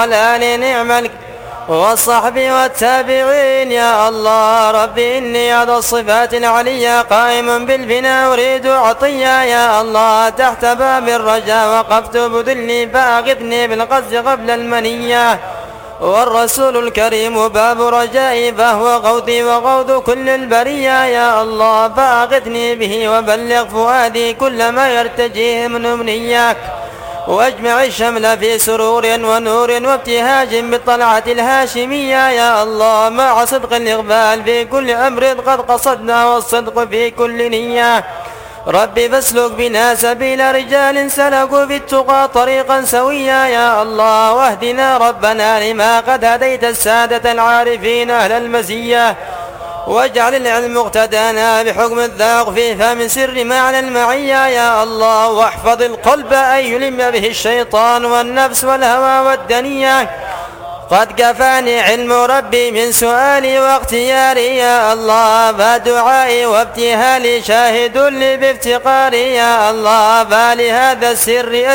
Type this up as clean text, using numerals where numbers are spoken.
والآل نعم والصحب والتابعين. يا الله ربي إني على الصفات العليا قائم بالبناء أريد عطيا. يا الله تحت باب الرجاء وقفت بذلي فأغثني بالقصد قبل المنية. والرسول الكريم باب رجائي فهو غوثي وغوث كل البرية. يا الله فأغثني به وبلغ فؤادي كل ما يرتجيه من أمنياك. واجمع الشمل في سرور ونور وابتهاج بالطلعة الهاشمية. يا الله مع صدق الإقبال في كل أمر قد قصدنا والصدق في كل نية. ربي فاسلك بنا سبيل رجال سلكوا في التقى طريقا سويا. يا الله واهدنا ربنا لما قد هديت السادة العارفين أهل المزية. واجعل العلم مقتدانا بحكم الذاق في فهم سر معنى المعية. يا الله واحفظ القلب أن يلم به الشيطان والنفس والهوى والدنيا. قد كفاني علم ربي من سؤالي واختياري. يا الله فدعائي وابتهالي شاهد لي بافتقاري. يا الله فلهذا السر